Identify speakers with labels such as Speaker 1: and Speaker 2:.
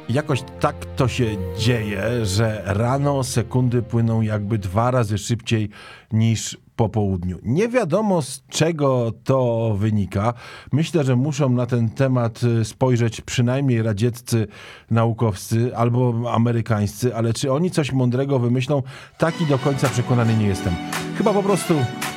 Speaker 1: Jakoś tak to się dzieje, że rano sekundy płyną jakby 2 razy szybciej niż po południu. Nie wiadomo, z czego to wynika. Myślę, że muszą na ten temat spojrzeć przynajmniej radzieccy naukowcy albo amerykańscy, ale czy oni coś mądrego wymyślą, taki do końca przekonany nie jestem. Chyba po prostu